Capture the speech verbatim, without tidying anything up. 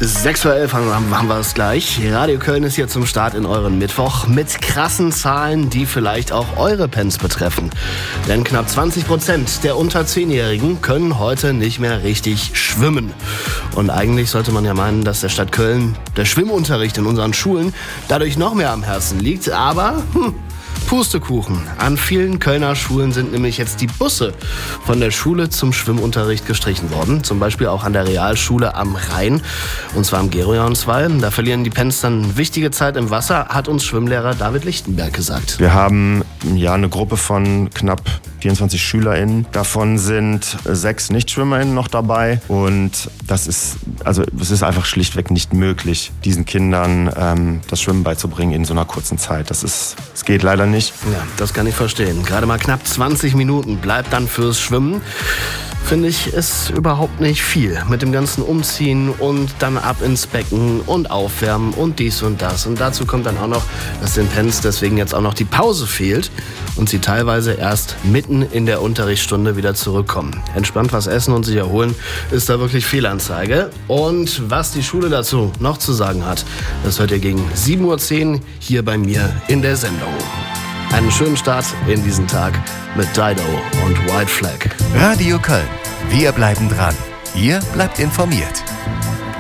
sechs Uhr elf haben wir es gleich. Radio Köln ist hier zum Start in euren Mittwoch mit krassen Zahlen, die vielleicht auch eure Pens betreffen. Denn knapp zwanzig Prozent der unter zehnjährigen können heute nicht mehr richtig schwimmen. Und eigentlich sollte man ja meinen, dass der Stadt Köln der Schwimmunterricht in unseren Schulen dadurch noch mehr am Herzen liegt. Aber hm, Pustekuchen. An vielen Kölner Schulen sind nämlich jetzt die Busse von der Schule zum Schwimmunterricht gestrichen worden. Zum Beispiel auch an der Realschule am Rhein, und zwar am Gerojonswall. Da verlieren die Pens dann wichtige Zeit im Wasser, hat uns Schwimmlehrer David Lichtenberg gesagt. Wir haben ja eine Gruppe von knapp vierundzwanzig SchülerInnen. Davon sind sechs NichtschwimmerInnen noch dabei. Und das ist, also es ist einfach schlichtweg nicht möglich, diesen Kindern ähm, das Schwimmen beizubringen in so einer kurzen Zeit. Das ist, es geht leider nicht. Ja, das kann ich verstehen. Gerade mal knapp zwanzig Minuten bleibt dann fürs Schwimmen. Finde ich, ist überhaupt nicht viel. Mit dem ganzen Umziehen und dann ab ins Becken und aufwärmen und dies und das. Und dazu kommt dann auch noch, dass den Pens deswegen jetzt auch noch die Pause fehlt und sie teilweise erst mitten in der Unterrichtsstunde wieder zurückkommen. Entspannt was essen und sich erholen ist da wirklich Fehlanzeige. Und was die Schule dazu noch zu sagen hat, das hört ihr gegen sieben Uhr zehn hier bei mir in der Sendung. Einen schönen Start in diesen Tag mit Dido und White Flag. Radio Köln. Wir bleiben dran. Ihr bleibt informiert.